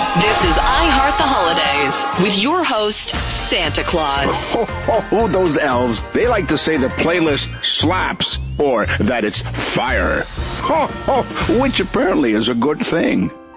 This is I Heart the Holidays with your host, Santa Claus. Those elves, they like to say the playlist slaps or that it's fire. Which apparently is a good thing.